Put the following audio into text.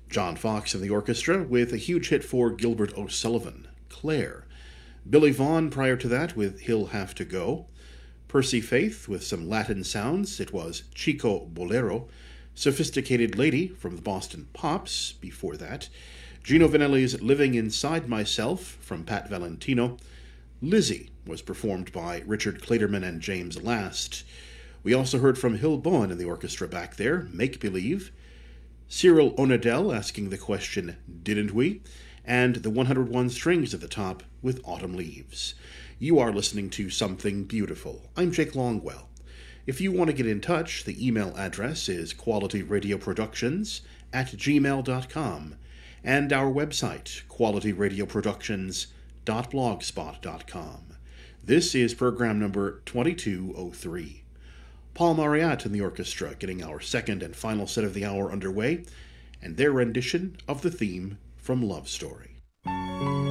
John Fox in the orchestra with a huge hit for Gilbert O'Sullivan, Claire. Billy Vaughn prior to that with He'll Have to Go. Percy Faith with some Latin sounds, it was Chico Bolero. Sophisticated Lady from the Boston Pops before that. Gino Vanelli's Living Inside Myself from Pat Valentino. Lizzie was performed by Richard Clayderman and James Last. We also heard from Hill Bowen in the orchestra back there, Make Believe. Cyril Onadell asking the question, Didn't we? And the 101 Strings at the top with Autumn Leaves. You are listening to Something Beautiful. I'm Jake Longwell. If you want to get in touch, the email address is qualityradioproductions@gmail.com, and our website, qualityradioproductions.blogspot.com. This is program number 2203. Paul Mariat and the orchestra getting our second and final set of the hour underway, and their rendition of the theme from Love Story.